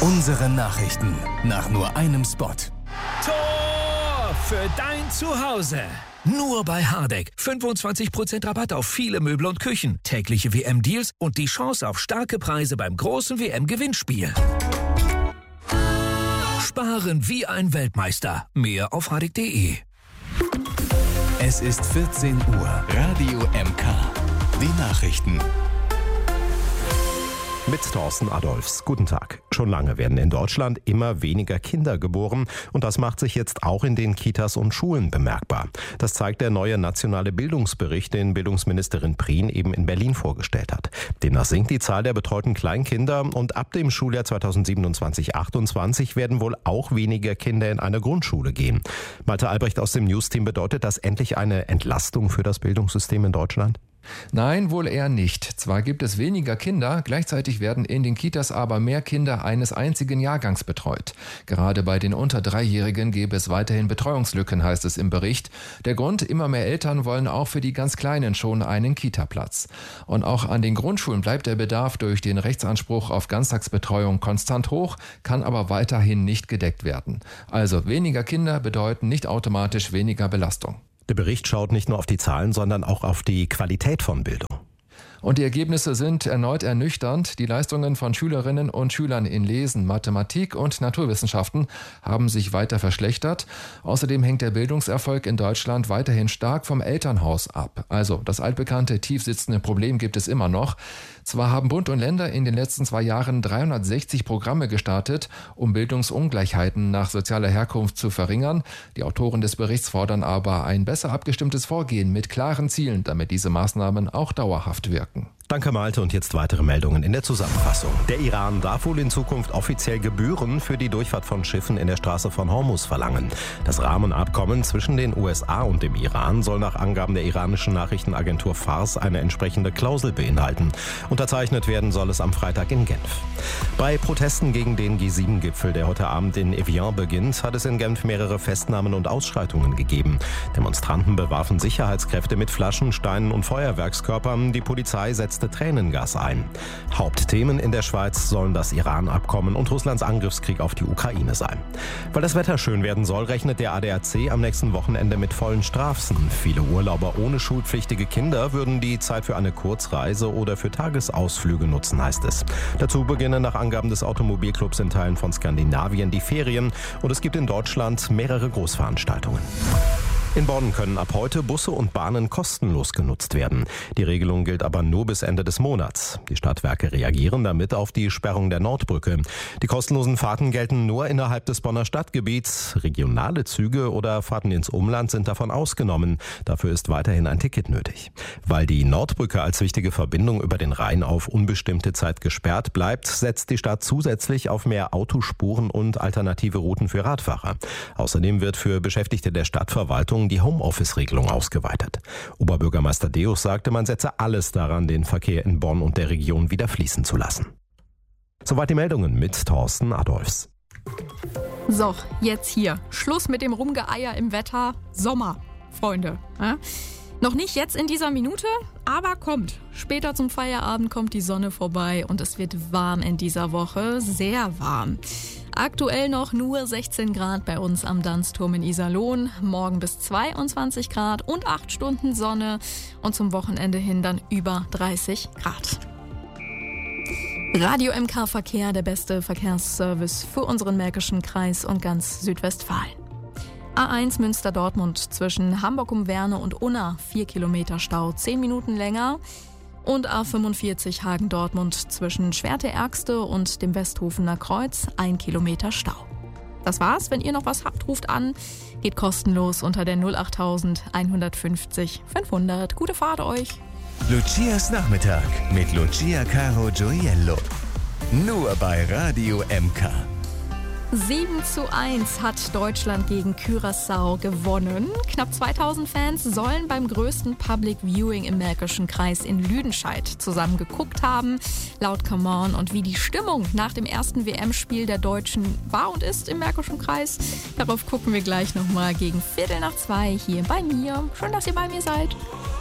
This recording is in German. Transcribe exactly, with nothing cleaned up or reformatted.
Unsere Nachrichten nach nur einem Spot. Tor für dein Zuhause. Nur bei Hardegg. fünfundzwanzig Prozent Rabatt auf viele Möbel und Küchen, tägliche W M-Deals und die Chance auf starke Preise beim großen W M-Gewinnspiel. Sparen wie ein Weltmeister. Mehr auf hardegg punkt de. Es ist vierzehn Uhr. Radio M K. Die Nachrichten. Mit Thorsten Adolfs. Guten Tag. Schon lange werden in Deutschland immer weniger Kinder geboren und das macht sich jetzt auch in den Kitas und Schulen bemerkbar. Das zeigt der neue nationale Bildungsbericht, den Bildungsministerin Prien eben in Berlin vorgestellt hat. Demnach sinkt die Zahl der betreuten Kleinkinder und ab dem Schuljahr zweitausendsiebenundzwanzig achtundzwanzig werden wohl auch weniger Kinder in eine Grundschule gehen. Malte Albrecht aus dem News-Team, bedeutet das endlich eine Entlastung für das Bildungssystem in Deutschland? Nein, wohl eher nicht. Zwar gibt es weniger Kinder, gleichzeitig werden in den Kitas aber mehr Kinder eines einzigen Jahrgangs betreut. Gerade bei den unter Dreijährigen gäbe es weiterhin Betreuungslücken, heißt es im Bericht. Der Grund, immer mehr Eltern wollen auch für die ganz Kleinen schon einen Kitaplatz. Und auch an den Grundschulen bleibt der Bedarf durch den Rechtsanspruch auf Ganztagsbetreuung konstant hoch, kann aber weiterhin nicht gedeckt werden. Also weniger Kinder bedeuten nicht automatisch weniger Belastung. Der Bericht schaut nicht nur auf die Zahlen, sondern auch auf die Qualität von Bildung. Und die Ergebnisse sind erneut ernüchternd. Die Leistungen von Schülerinnen und Schülern in Lesen, Mathematik und Naturwissenschaften haben sich weiter verschlechtert. Außerdem hängt der Bildungserfolg in Deutschland weiterhin stark vom Elternhaus ab. Also das altbekannte tiefsitzende Problem gibt es immer noch. Zwar haben Bund und Länder in den letzten zwei Jahren dreihundertsechzig Programme gestartet, um Bildungsungleichheiten nach sozialer Herkunft zu verringern. Die Autoren des Berichts fordern aber ein besser abgestimmtes Vorgehen mit klaren Zielen, damit diese Maßnahmen auch dauerhaft wirken. Danke Malte und jetzt weitere Meldungen in der Zusammenfassung. Der Iran darf wohl in Zukunft offiziell Gebühren für die Durchfahrt von Schiffen in der Straße von Hormuz verlangen. Das Rahmenabkommen zwischen den U S A und dem Iran soll nach Angaben der iranischen Nachrichtenagentur Fars eine entsprechende Klausel beinhalten. Unterzeichnet werden soll es am Freitag in Genf. Bei Protesten gegen den G sieben Gipfel, der heute Abend in Evian beginnt, hat es in Genf mehrere Festnahmen und Ausschreitungen gegeben. Demonstranten bewarfen Sicherheitskräfte mit Flaschen, Steinen und Feuerwerkskörpern. Die Polizei setzte Tränengas ein. Hauptthemen in der Schweiz sollen das Iran-Abkommen und Russlands Angriffskrieg auf die Ukraine sein. Weil das Wetter schön werden soll, rechnet der A D A C am nächsten Wochenende mit vollen Straßen. Viele Urlauber ohne schulpflichtige Kinder würden die Zeit für eine Kurzreise oder für Tagesausflüge nutzen, heißt es. Dazu beginnen nach Angaben des Automobilclubs in Teilen von Skandinavien die Ferien und es gibt in Deutschland mehrere Großveranstaltungen. In Bonn können ab heute Busse und Bahnen kostenlos genutzt werden. Die Regelung gilt aber nur bis Ende des Monats. Die Stadtwerke reagieren damit auf die Sperrung der Nordbrücke. Die kostenlosen Fahrten gelten nur innerhalb des Bonner Stadtgebiets. Regionale Züge oder Fahrten ins Umland sind davon ausgenommen. Dafür ist weiterhin ein Ticket nötig. Weil die Nordbrücke als wichtige Verbindung über den Rhein auf unbestimmte Zeit gesperrt bleibt, setzt die Stadt zusätzlich auf mehr Autospuren und alternative Routen für Radfahrer. Außerdem wird für Beschäftigte der Stadtverwaltung die Homeoffice-Regelung ausgeweitet. Oberbürgermeister Deus sagte, man setze alles daran, den Verkehr in Bonn und der Region wieder fließen zu lassen. Soweit die Meldungen mit Thorsten Adolfs. So, jetzt hier. Schluss mit dem Rumgeeier im Wetter. Sommer, Freunde. Ja? Noch nicht jetzt in dieser Minute, aber kommt. Später zum Feierabend kommt die Sonne vorbei und es wird warm in dieser Woche. Sehr warm. Aktuell noch nur sechzehn Grad bei uns am Danzturm in Iserlohn. Morgen bis zweiundzwanzig Grad und acht Stunden Sonne. Und zum Wochenende hin dann über dreißig Grad. Radio M K Verkehr, der beste Verkehrsservice für unseren Märkischen Kreis und ganz Südwestfalen. A eins Münster-Dortmund zwischen Hamburg um Werne und Unna, vier Kilometer Stau, zehn Minuten länger. Und A fünfundvierzig Hagen-Dortmund zwischen Schwerte-Ergste und dem Westhofener Kreuz, ein Kilometer Stau. Das war's. Wenn ihr noch was habt, ruft an. Geht kostenlos unter der null acht null null eins fünf null fünf hundert. Gute Fahrt euch. Lucias Nachmittag mit Lucia Caro Gioiello. Nur bei Radio M K. sieben zu eins hat Deutschland gegen Curaçao gewonnen. Knapp zweitausend Fans sollen beim größten Public Viewing im Märkischen Kreis in Lüdenscheid zusammen geguckt haben. Laut Come On. Und wie die Stimmung nach dem ersten W M-Spiel der Deutschen war und ist im Märkischen Kreis, darauf gucken wir gleich nochmal gegen Viertel nach zwei hier bei mir. Schön, dass ihr bei mir seid.